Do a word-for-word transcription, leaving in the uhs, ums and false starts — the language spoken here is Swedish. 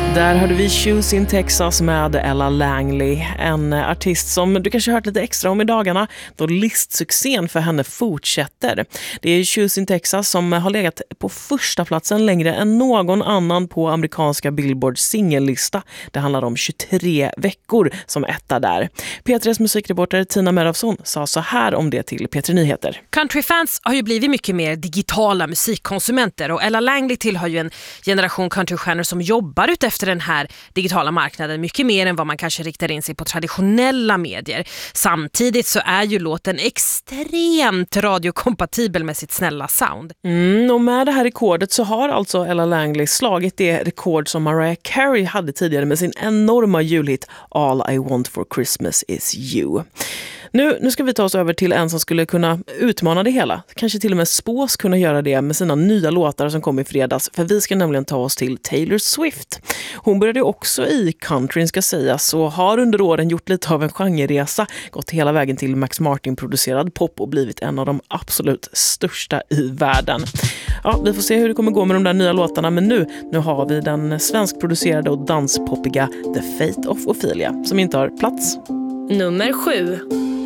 Där hörde vi Shoes in Texas med Ella Langley, en artist som du kanske hört lite extra om i dagarna då listsuccén för henne fortsätter. Det är Shoes in Texas som har legat på första platsen längre än någon annan på amerikanska Billboards singellista. Det handlar om tjugotre veckor som etta där. P tre:s musikreporter Tina Merafsson sa så här om det till P tre Nyheter. Countryfans har ju blivit mycket mer digitala musikkonsumenter och Ella Langley tillhör ju en generation countrystjärnor som jobbar ut efter den här digitala marknaden mycket mer än vad man kanske riktar in sig på traditionella medier. Samtidigt så är ju låten extremt radiokompatibel med sitt snälla sound. Mm, och med det här rekordet så har alltså Ella Langley slagit det rekord som Mariah Carey hade tidigare med sin enorma julhit All I Want for Christmas is You. Nu, nu ska vi ta oss över till en som skulle kunna utmana det hela. Kanske till och med spås kunna göra det med sina nya låtar som kom i fredags. För vi ska nämligen ta oss till Taylor Swift. Hon började också i countryn ska sägas och har under åren gjort lite av en genreresa. Gått hela vägen till Max Martin-producerad pop och blivit en av de absolut största i världen. Ja, vi får se hur det kommer gå med de där nya låtarna. Men nu, nu har vi den svenskproducerade och danspoppiga The Fate of Ophelia som inte har plats. Nummer sju.